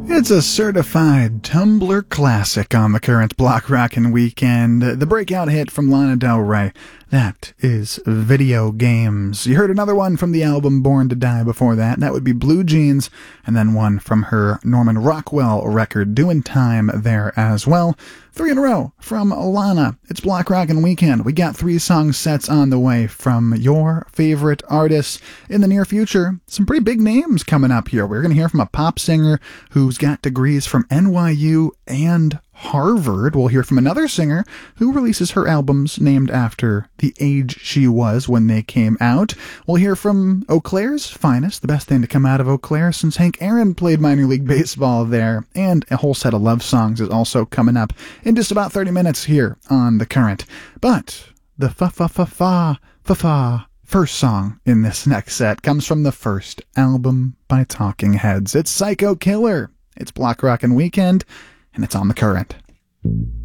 It's a certified Tumblr classic on the current Block Rockin' Weekend, the breakout hit from Lana Del Rey. That is Video Games. You heard another one from the album Born to Die before that. That would be Blue Jeans, and then one from her Norman Rockwell record, Doing Time there as well. 3 in a row from Lana. It's Block Rockin' Weekend. We got 3 song sets on the way from your favorite artists. In the near future, some pretty big names coming up here. We're going to hear from a pop singer who's got degrees from NYU and Harvard. We'll hear from another singer who releases her albums named after the age she was when they came out. We'll hear from Eau Claire's finest, the best thing to come out of Eau Claire since Hank Aaron played minor league baseball there. And a whole set of love songs is also coming up in just about 30 minutes here on The Current. But the first song in this next set comes from the first album by Talking Heads. It's Psycho Killer. It's Block Rockin' Weekend, and it's on The Current.